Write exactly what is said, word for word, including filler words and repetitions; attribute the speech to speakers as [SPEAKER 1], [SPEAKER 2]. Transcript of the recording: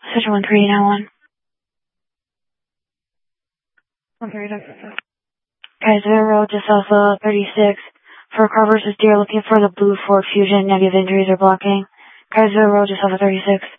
[SPEAKER 1] Switch one three nine one. One three Doctor Kaiser Road, just Alpha thirty-six. For car versus deer, looking for the blue Ford Fusion. Negative injuries or blocking. Kaiser Road, just Alpha thirty-six.